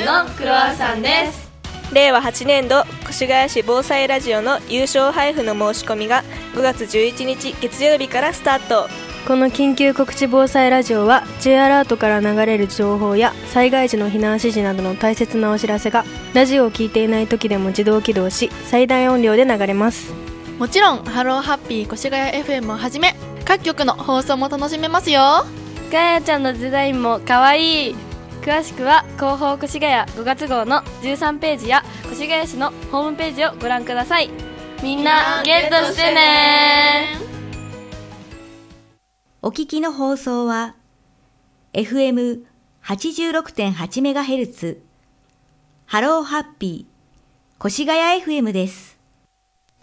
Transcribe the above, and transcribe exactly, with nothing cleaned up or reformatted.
のクロワッサンです。 れいわはちねんど越谷市防災ラジオの優勝配布の申し込みがごがつじゅういちにち月曜日からスタート。 この緊急告知防災ラジオは J アラートから流れる情報や災害時の避難指示などの大切なお知らせがラジオを聞いていない時でも自動起動し最大音量で流れます。 もちろんハローハッピー越谷 エフエム をはじめ各局の放送も楽しめますよ。 ガヤちゃんのデザインもかわいい。詳しくは広報越谷ごがつ号のじゅうさんページや越谷市のホームページをご覧ください。みんなゲットしてね。 お聞きの放送は エフエムはちじゅうろくてんはちメガヘルツ ハローハッピー越谷 エフエム です。